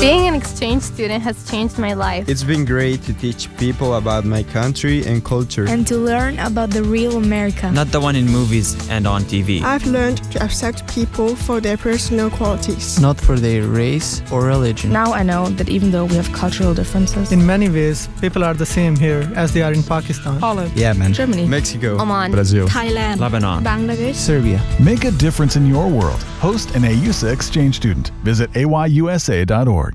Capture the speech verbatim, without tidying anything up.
Being an exchange student has changed my life. It's been great to teach people about my country and culture. And to learn about the real America. Not the one in movies and on T V. I've learned to accept people for their personal qualities. Not for their race or religion. Now I know that even though we have cultural differences, in many ways, people are the same here as they are in Pakistan, Holland, Yemen, Germany, Mexico, Oman, Brazil, Thailand, Lebanon, Bangladesh, Serbia. Make a difference in your world. Host an A U S A exchange student. Visit A Y U S A dot org.